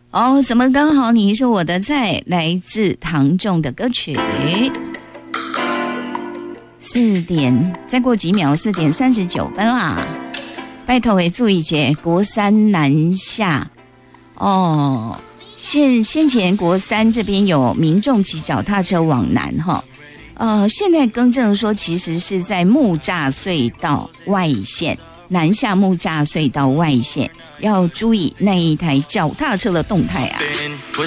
哦，怎么刚好你是我的菜？来自唐仲的歌曲。4点，再过几秒，4点39分啦。拜托诶，注意些，国三南下哦。先前国三这边有民众骑脚踏车往南哈，现在更正说其实是在木栅隧道外线。南下木栅隧道外线，要注意那一台脚踏车的动态啊。